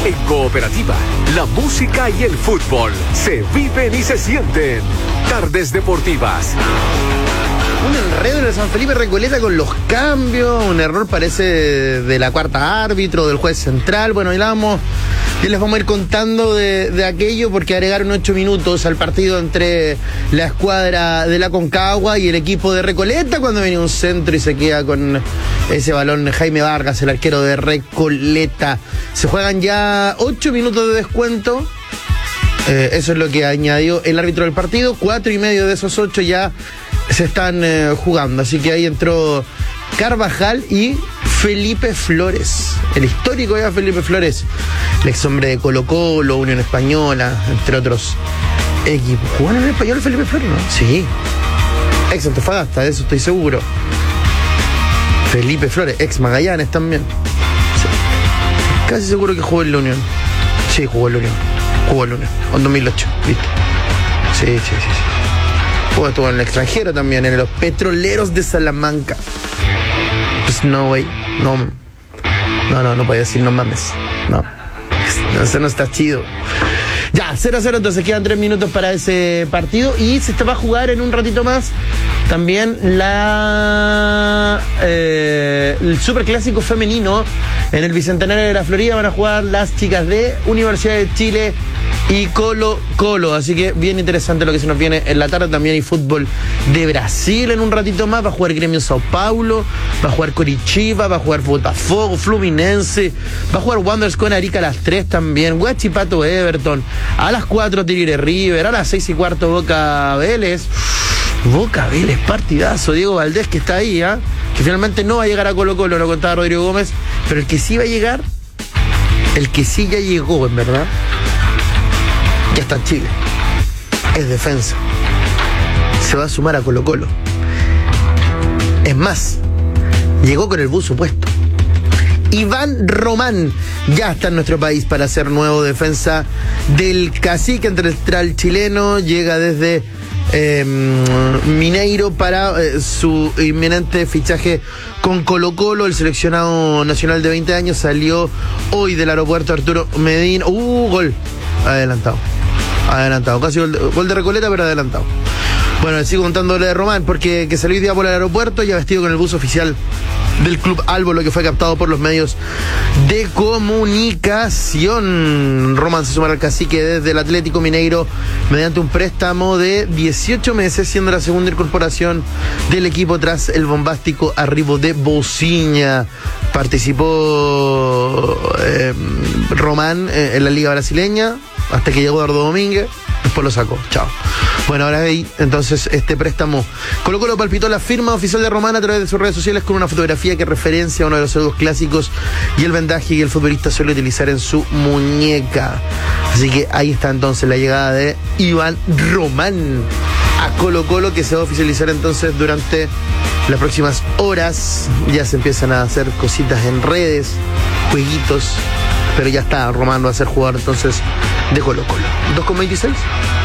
En Cooperativa, la música y el fútbol se viven y se sienten. Tardes Deportivas. Un enredo en el San Felipe Recoleta con los cambios, un error parece de la cuarta árbitro, del juez central. Bueno, y les vamos a ir contando de aquello, porque agregaron 8 minutos al partido entre la escuadra de la Concagua y el equipo de Recoleta, cuando venía un centro y se queda con ese balón Jaime Vargas, el arquero de Recoleta. Se juegan ya 8 minutos de descuento. Eso es lo que añadió el árbitro del partido. 4,5 de esos 8 ya se están jugando, así que ahí entró Carvajal y Felipe Flores, el histórico ya Felipe Flores, el ex hombre de Colo-Colo, Unión Española, entre otros equipos. ¿Jugó en el Español Felipe Flores, no? Sí, ex Antofagasta, de eso estoy seguro. Felipe Flores, ex Magallanes también, sí. Casi seguro que jugó en la Unión. Sí, jugó en la Unión, en 2008, ¿viste? Sí. Estuvo en el extranjero también, en los Petroleros de Salamanca. Pues no, güey. No podía decir no mames. No. Eso no está chido. Ya, 0-0, entonces quedan 3 minutos para ese partido. Y se va a jugar en un ratito más también el superclásico femenino en el Bicentenario de la Florida. Van a jugar las chicas de Universidad de Chile y Colo-Colo, así que bien interesante lo que se nos viene en la tarde. También hay fútbol de Brasil en un ratito más. Va a jugar Gremio Sao Paulo, va a jugar Coritiba, va a jugar Botafogo, Fluminense, va a jugar Wanderers con Arica a las 3 también, Huachipato Everton, a las 4 Tigre River, a las 6:15 Boca Vélez, partidazo. Diego Valdés, que está ahí, que finalmente no va a llegar a Colo-Colo, lo contaba Rodrigo Gómez, pero el que sí va a llegar, el que sí ya llegó, en verdad, ya está en Chile, es defensa, se va a sumar a Colo-Colo. Es más, llegó con el buzo puesto. Iván Román ya está en nuestro país para ser nuevo defensa del Cacique Ancestral chileno. Llega desde Mineiro para su inminente fichaje con Colo-Colo. El seleccionado nacional de 20 años salió hoy del aeropuerto Arturo Medina. Gol adelantado, casi gol de Recoleta, pero adelantado. Bueno, sigo contándole de Román, porque que salió hoy día por el aeropuerto, ya vestido con el bus oficial del Club Albo, lo que fue captado por los medios de comunicación. Román se sumará al Cacique desde el Atlético Mineiro mediante un préstamo de 18 meses, siendo la segunda incorporación del equipo tras el bombástico arribo de Bociña. Participó Román en la Liga Brasileña hasta que llegó Eduardo Domínguez, después lo sacó, chao. Bueno, ahora ahí, entonces, este préstamo. Colo-Colo palpitó la firma oficial de Román a través de sus redes sociales con una fotografía que referencia a uno de los saludos clásicos y el vendaje que el futbolista suele utilizar en su muñeca. Así que ahí está entonces la llegada de Iván Román a Colo-Colo, que se va a oficializar entonces durante las próximas horas. Ya se empiezan a hacer cositas en redes, jueguitos, pero ya está, Román va a ser jugador entonces de Colo-Colo. 2:26.